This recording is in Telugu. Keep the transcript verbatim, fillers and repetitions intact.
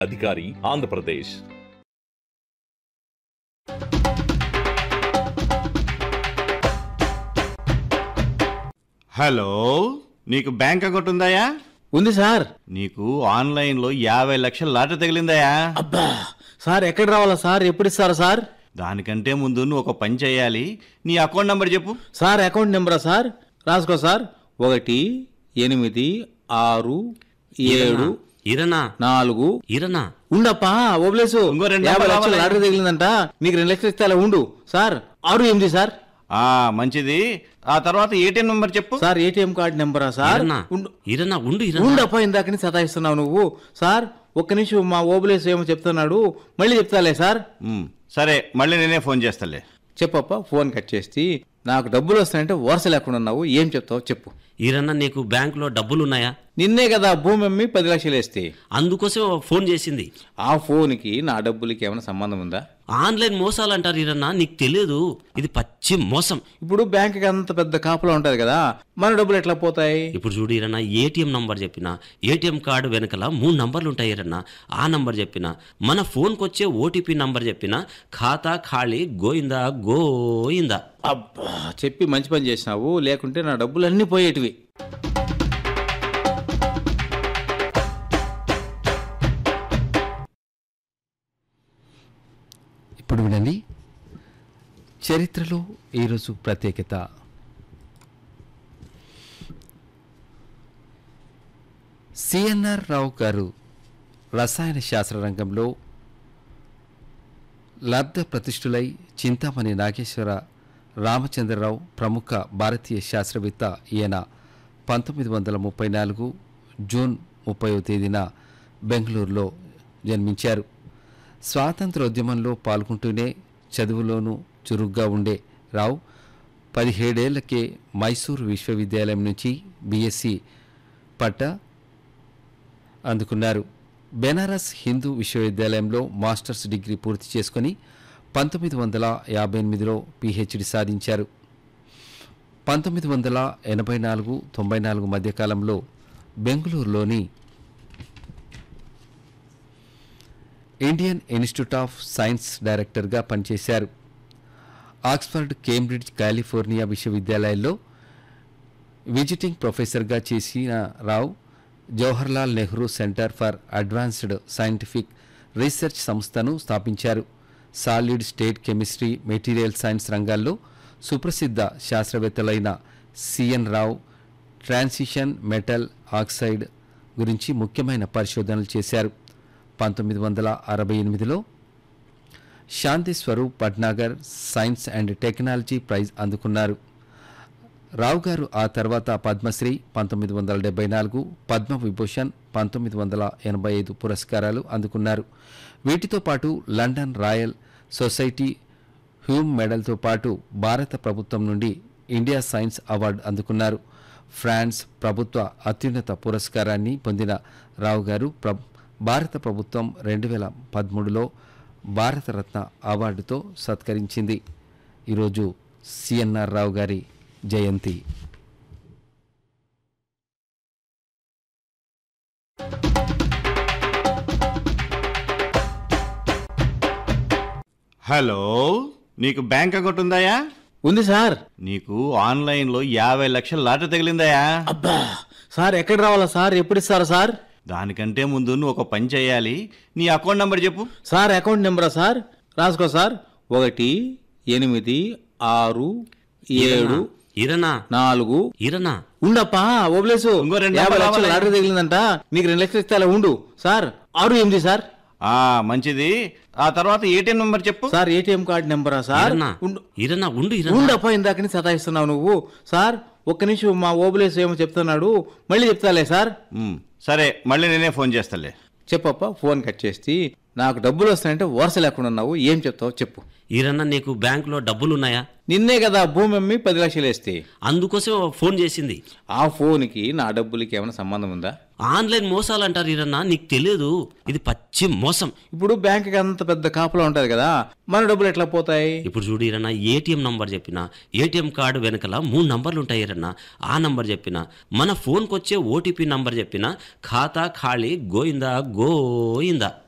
అధికారి ఆంధ్రప్రదేశ్. హలో, నీకు బ్యాంక్ అకౌంట్ ఉందాయా? ఉంది సార్. నీకు ఆన్లైన్ లో యాభై లక్షల లాటరీ తగిలిందాయా? అబ్బా సార్, ఎక్కడ రావాలా సార్? ఎప్పుడు ఇస్తారా సార్? దానికంటే ముందు నువ్వు ఒక పని చేయాలి. నీ అకౌంట్ నంబర్ చెప్పు. Sir account నెంబరా sir? రాసుకో సార్. ఒకటి ఎనిమిది ఆరు ఏడు ఇరనా నాలుగు ఇరనా ఉండప్పా ఓబ్లేసు. ఇంకో రెండు యాభై నెంబర్లు లక్షలు రావాలి. లాటరీ తగిలిందంట. నీకు రెండు లక్షలు ఇస్తే అలా ఉండు సార్. ఆరు ఎనిమిది సార్. ఆ మంచిది. ఆ తర్వాత ఏటీఎం నంబర్ చెప్పు. Sir ATM card నెంబరా sir? ఇరనా ఉండు ఇరనా ఉండు ఇరనా ఉండప్పా, ఇందాకని సతాయిస్తున్నావు నువ్వు సార్. ఒక్క నిమిషం, మా ఓబులేసు ఏమో చెప్తున్నాడు, మళ్ళీ చెప్తాలే సార్. ఉమ్, సరే, మళ్ళీ నేనే ఫోన్ చేస్తాలే. చెప్పప్ప. ఫోన్ కట్ చేసి, నాకు డబ్బులు వస్తాయంటే వరుస లేకుండా ఉన్నావు, ఏం చెప్తావు చెప్పు. ఇరన్నా నీకు బ్యాంకులో డబ్బులున్నాయా? నిన్నే కదా భూమి అమ్మి పది లక్షలు వేస్తే. అందుకోసం ఫోన్ చేసింది. ఆ ఫోన్కి నా డబ్బులకి ఏమైనా సంబంధం ఉందా? ఆన్లైన్ మోసాలు అంటారు ఇరన్నా, నీకు తెలియదు. ఇది పచ్చి మోసం. ఇప్పుడు బ్యాంక్కి అంత పెద్ద కాపులా ఉంటది కదా, మన డబ్బులు ఎట్లా పోతాయి? ఇప్పుడు చూడు ఇరన్నా, ఏటీఎం నంబర్ చెప్పిన, ఏటీఎం కార్డు వెనకల మూడు నంబర్లు ఉంటాయి ఇరన్నా. ఆ నంబర్ చెప్పిన, మన ఫోన్కి వచ్చే ఓటీపీ నంబర్ చెప్పిన, ఖాతా ఖాళీ గోయిందా గోయిందా. అబ్బా, చెప్పి మంచి పని చేసినావు, లేకుంటే నా డబ్బులు అన్నీ పోయేటివి. ఇప్పుడు వినండి, చరిత్రలో ఈరోజు ప్రత్యేకత. సిఎన్ఆర్ రావు గారు రసాయన శాస్త్ర రంగంలో లబ్ధ ప్రతిష్ఠులై చింతామణి నాగేశ్వర రామచంద్రరావు ప్రముఖ భారతీయ శాస్త్రవేత్త. ఈయన పంతొమ్మిది వందల ముప్పై నాలుగు జూన్ ముప్పైవ తేదీన బెంగళూరులో జన్మించారు. స్వాతంత్రోద్యమంలో పాల్గొంటూనే చదువులోనూ చురుగ్గా ఉండే రావు పదిహేడేళ్లకే మైసూరు విశ్వవిద్యాలయం నుంచి బీఎస్సీ పట్టా అందుకున్నారు. బెనారస్ హిందూ విశ్వవిద్యాలయంలో మాస్టర్స్ డిగ్రీ పూర్తి చేసుకుని పంతొమ్మిది వందల యాభై ఎనిమిదిలో పీహెచ్డీ సాధించారు. పంతొమ్మిది వందల ఎనభై నాలుగు తొంభై నాలుగు మధ్యకాలంలో బెంగళూరులోని ఇండియన్ ఇన్స్టిట్యూట్ ఆఫ్ సైన్స్ డైరెక్టర్గా పనిచేశారు. ఆక్స్ఫర్డ్, కేంబ్రిడ్జ్, కాలిఫోర్నియా విశ్వవిద్యాలయాల్లో విజిటింగ్ ప్రొఫెసర్గా చేసిన రావు Jawaharlal Nehru centre for advanced scientific research సంస్థను స్థాపించారు. Solid state chemistry, material science రంగాల్లో సుప్రసిద్ధ శాస్త్రవేత్తలైన సిఎన్ రావు ట్రాన్సిషన్ మెటల్ ఆక్సైడ్ గురించి ముఖ్యమైన పరిశోధనలు చేశారు. పంతొమ్మిది వందల అరవై ఎనిమిదిలో శాంతి Swaroop Bhatnagar science and technology praise అందుకున్నారు. రావు గారు ఆ తర్వాత పద్మశ్రీ, పంతొమ్మిది వందల డెబ్బై నాలుగు పద్మవిభూషణ్, పంతొమ్మిది వందల ఎనభై ఐదు పురస్కారాలు అందుకున్నారు. వీటితో పాటు లండన్ రాయల్ సొసైటీ హ్యూమ్ మెడల్తో పాటు భారత ప్రభుత్వం నుండి ఇండియా సైన్స్ అవార్డు అందుకున్నారు. ఫ్రాన్స్ ప్రభుత్వ అత్యున్నత పురస్కారాన్ని పొందిన రావు గారు ప్ర భారత ప్రభుత్వం రెండు వేల పదమూడులో భారతరత్న అవార్డుతో సత్కరించింది. ఈరోజు సిఎన్ఆర్ రావు గారి జయంతి. హలో, నీకు బ్యాంక్ అకౌంట్ ఉందాయా? ఉంది సార్. నీకు ఆన్లైన్ లో యాభై లక్షల లాటరీ తగిలిందాయా? అబ్బా సార్, ఎక్కడ రావాలా సార్? ఎప్పుడు ఇస్తారా సార్? దానికంటే ముందు నువ్వు ఒక పని చేయాలి. నీ అకౌంట్ నంబర్ చెప్పు. Sir account నెంబరా sir? రాసుకో సార్. ఒకటి ఎనిమిది ఆరు ఏడు ఇరనా నాలుగు ఇరనా ఉండప్పా ఓబ్లేసు. ఇంకో రెండు యాభై నెంబర్లు లక్షలు రావాలి. లాటరీ తగిలిందంట. నీకు రెండు లక్షలు ఇస్తే అలా ఉండు సార్. ఆరు ఎనిమిది సార్. ఆ మంచిది. ఆ తర్వాత ఏటీఎం నంబర్ చెప్పు. Sir ATM card నెంబరా sir? ఇరనా ఉండు ఇరనా ఉండు ఇరనా ఉండప్పా, ఇందాకని సతాయిస్తున్నావు నువ్వు సార్. ఒక్క నిమిషం, మా ఓబులేసు ఏమో చెప్తున్నాడు, మళ్ళీ చెప్తాలే సార్. ఉమ్, సరే, మళ్ళీ నేనే ఫోన్ చేస్తాలే. చెప్పప్ప. ఫోన్ కట్ చేసి, నాకు డబ్బులు వస్తాయంటే వరుస లేకుండా ఉన్నావు, ఏం చెప్తావు చెప్పు. ఇరన్నా నీకు బ్యాంకులో డబ్బులున్నాయా? నిన్నే కదా భూమి అమ్మి పది లక్షలు వేస్తే. అందుకోసం ఫోన్ చేసింది. ఆ ఫోన్కి నా డబ్బులకి ఏమైనా సంబంధం ఉందా? ఆన్లైన్ మోసాలు అంటారు ఇరన్నా, నీకు తెలియదు. ఇది పచ్చి మోసం. ఇప్పుడు బ్యాంక్కి అంత పెద్ద కాపులా ఉంటది కదా, మన డబ్బులు ఎట్లా పోతాయి? ఇప్పుడు చూడు ఇరన్నా, ఏటీఎం నంబర్ చెప్పిన, ఏటీఎం కార్డు వెనకల మూడు నంబర్లు ఉంటాయి ఇరన్నా. ఆ నంబర్ చెప్పిన, మన ఫోన్కి వచ్చే ఓటీపీ నంబర్ చెప్పిన, ఖాతా ఖాళీ గోయిందా గోయిందా.